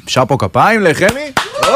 שפו כפיים לחמי.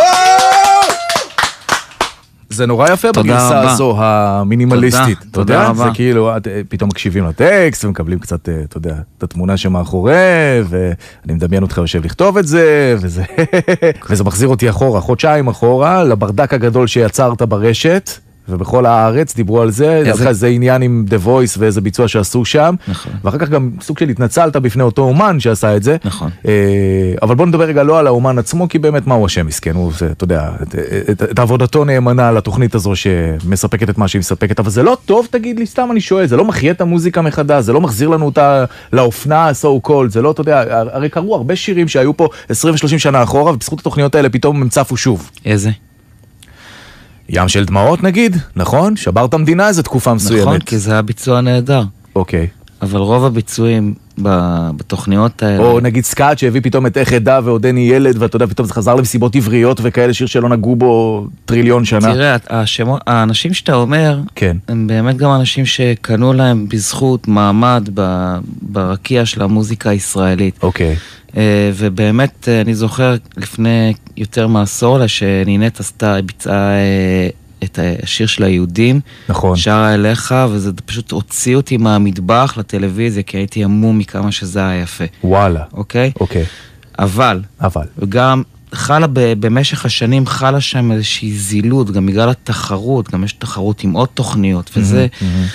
זה נורא יפה בגרסה הזו המינימליסטית. תודה רבה. זה כאילו, פתאום מקשיבים לטקסט ומקבלים קצת, אתה יודע, את התמונה שמאחורי, ואני מדמיין אותך יושב לכתוב את זה, וזה מחזיר אותי אחורה, חודשיים אחורה, לברדק הגדול שיצרת ברשת, ובכל הארץ דיברו על זה, זה עניין עם The Voice ואיזה ביצוע שעשו שם, ואחר כך גם סוג של התנצלת בפני אותו אומן שעשה את זה, אבל בוא נדבר רגע לא על האומן עצמו, כי באמת מה הוא השם מסכן, הוא עושה, אתה יודע, את עבודתו נאמנה לתוכנית הזו שמספקת את מה שהיא מספקת, אבל זה לא טוב, תגיד לי, סתם אני שואל, זה לא מחיה את המוזיקה מחדש, זה לא מחזיר לנו אותה לאופנה, so called, זה לא, אתה יודע, הרי קראו הרבה שירים שהיו פה 20-30 שנה אחורה, ובזכות התוכניות האלה פתאום הם צפו שוב. איזה? ים של דמעות נגיד, נכון? שברת המדינה איזו תקופה מסוימת. נכון, כי זה היה ביצוע נהדר. אוקיי. אבל רוב הביצועים בתוכניות האלה... או נגיד סקאט שהביא פתאום את איך עדה ועודני ילד, ואתה יודע, פתאום זה חזר למסיבות עבריות וכאלה, שיר שלא נגעו בו טריליון שנה. תראה, האנשים שאתה אומר, כן. הם באמת גם אנשים שקנו להם בזכות מעמד ברקיע של המוזיקה הישראלית. אוקיי. ובאמת אני זוכר לפני יותר מעשור לה שנינת ביצעה את השיר של היהודים, נכון. שרה אליך, וזה פשוט הוציא אותי מהמטבח לטלוויזיה, כי הייתי עמום מכמה שזה היה יפה. וואלה. אוקיי? אוקיי. אבל. וגם חלה במשך השנים, חלה שם איזושהי זילות, גם בגלל התחרות, גם יש תחרות עם עוד תוכניות, וזה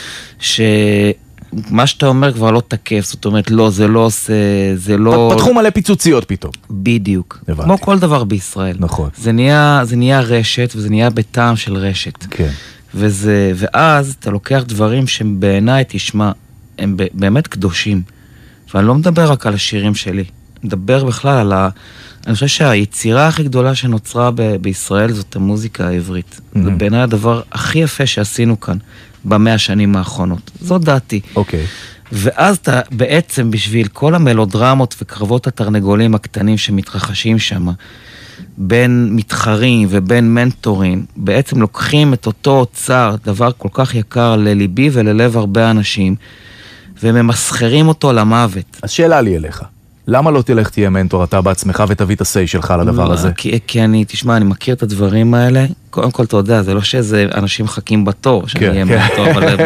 מה שאתה אומר כבר לא תקף, זאת אומרת, לא, זה לא עושה, זה לא... פתחו מלא פיצוציות פתאום. בדיוק. הבנתי. כמו כל דבר בישראל. נכון. זה נהיה רשת, וזה נהיה בטעם של רשת. כן. ואז אתה לוקח דברים שהם בעיניי, תשמע, הם באמת קדושים. ואני לא מדבר רק על השירים שלי. מדבר בכלל על אני חושב שהיצירה הכי גדולה שנוצרה בישראל זאת המוזיקה העברית. זה בעיניי הדבר הכי יפה שעשינו כאן. ב100 שנים האחרונות. זו דעתי. אוקיי. ואז אתה בעצם בשביל כל המלודרמות וקרבות התרנגולים הקטנים שמתרחשים שם, בין מתחרים ובין מנטורים, בעצם לוקחים את אותו אוצר, דבר כל כך יקר לליבי וללב הרבה אנשים, וממסחרים אותו למוות. אז שאלה לי אליך. למה לא תלך תהיה מנטור אתה בעצמך ותביא את הסי שלך לדבר הזה? כי תשמע, אני מכיר את הדברים האלה. קודם כל, אתה יודע, זה לא שזה אנשים מחכים בתור, שאני אהיה מנטור,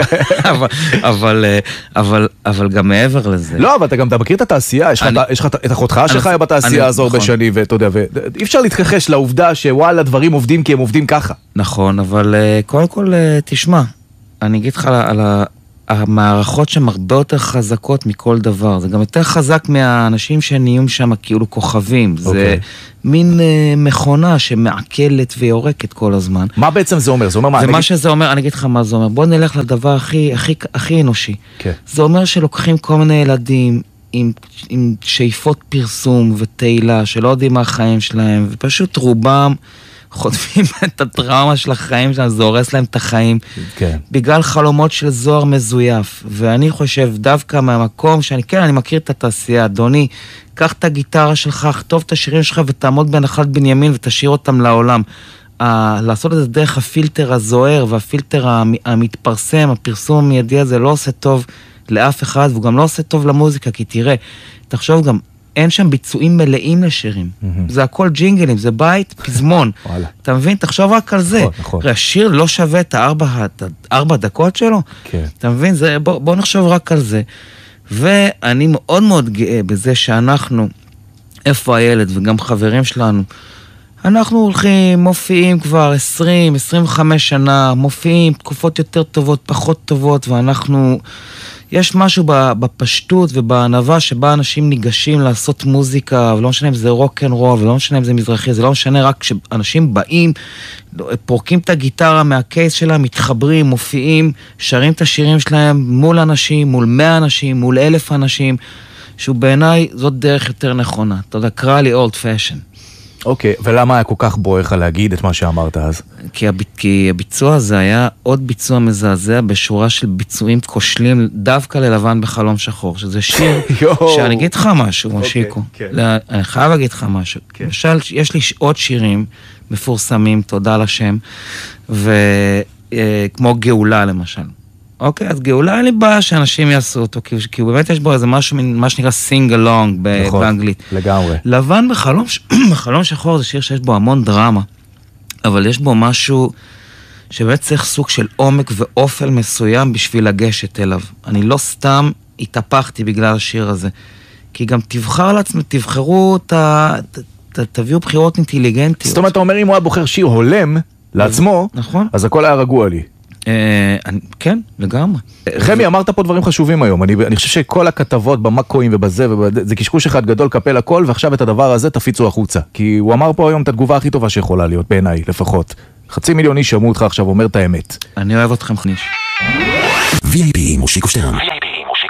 אבל גם מעבר לזה. לא, אבל אתה גם מכיר את התעשייה, יש לך את אחותך שחיה בתעשייה הזו הרבה שנים, ואתה יודע, אי אפשר להתכחש לעובדה שוואלה, דברים עובדים כי הם עובדים ככה. נכון, אבל קודם כל, תשמע, אני אגיד לך על המערכות שהן הרבה יותר חזקות מכל דבר. זה גם יותר חזק מהאנשים שנהיים שם כאילו כוכבים. זה מין מכונה שמעכלת ויורקת כל הזמן. מה בעצם זה אומר? זה אומר מה? ומה שזה אומר, אני אגיד לך מה זה אומר. בוא נלך לדבר הכי אנושי. זה אומר שלוקחים כל מיני ילדים עם שאיפות פרסום ותהילה, שלא יודעים מה החיים שלהם, ופשוט רובם חוטפים את הטראומה של החיים שלהם, זה הורס להם את החיים, בגלל חלומות של זוהר מזויף. ואני חושב דווקא מהמקום אני מכיר את התעשייה, אדוני, קח את הגיטרה שלך, כתוב את השירים שלך ותעמוד בנחלת בנימין ותשאיר אותם לעולם. לעשות את זה דרך הפילטר הזוהר והפילטר המתפרסם, הפרסום המיידי הזה לא עושה טוב לאף אחד, והוא גם לא עושה טוב למוזיקה, כי תראה, תחשוב גם, אין שם ביצועים מלאים לשירים. זה הכל ג'ינגלים, זה בית, פזמון. אתה מבין? תחשוב רק על זה. השיר לא שווה את 4 דקות שלו. אתה מבין? בוא נחשוב רק על זה. ואני מאוד מאוד גאה בזה שאנחנו, איפה הילד וגם חברים שלנו, אנחנו הולכים, מופיעים כבר 20-25 שנה, מופיעים תקופות יותר טובות, פחות טובות, ואנחנו... יש משהו בפשטות ובענווה שבה אנשים ניגשים לעשות מוזיקה, ולא משנה אם זה רוק אנד רול, ולא משנה אם זה מזרחי, זה לא משנה רק כשאנשים באים, פורקים את הגיטרה מהקייס שלהם, מתחברים, מופיעים, שרים את השירים שלהם מול אנשים, מול 100 אנשים, מול 1,000 אנשים, שהוא בעיניי זאת דרך יותר נכונה. אתה יודע, קרא לי old fashion. אוקיי, ולמה היה כל כך בוער להגיד את מה שאמרת אז? כי הביצוע הזה היה עוד ביצוע מזעזע בשורה של ביצועים כושלים דווקא ללבן בחלום שחור, שזה שיר שאני אגיד לך משהו, מושיקו. אני חייב להגיד לך משהו. למשל, יש לי עוד שירים מפורסמים, תודה לשם, כמו גאולה למשל. אוקיי, אז גאולה אין לי בעיה שאנשים יעשו אותו, כי באמת יש בו איזה משהו, מה שנקרא sing along באנגלית. לגמרי. לבן בחלום שחור זה שיר שיש בו המון דרמה, אבל יש בו משהו שבאמת צריך סוג של עומק ואופל מסוים בשביל לגשת אליו. אני לא סתם התהפכתי בגלל השיר הזה, כי גם תבחר לעצמי, תבחרו, תביאו בחירות אינטליגנטיות. זאת אומרת, אתה אומר, אם הוא היה בוחר שיר הולם לעצמו, נכון. אז הכל היה רגוע לי. כן, לגמרי. חמי, אמרת פה דברים חשובים היום. אני חושב שכל הכתבות במקואים ובזה, זה קשקוש אחד גדול קפל הכל, ועכשיו את הדבר הזה תפיצו החוצה. כי הוא אמר פה היום את התגובה הכי טובה שיכולה להיות, בעיניי, לפחות. 500,000 איש שמעו אותך עכשיו, אומר את האמת. אני אוהב אתכם חניש. VIP מושיקו שטרן.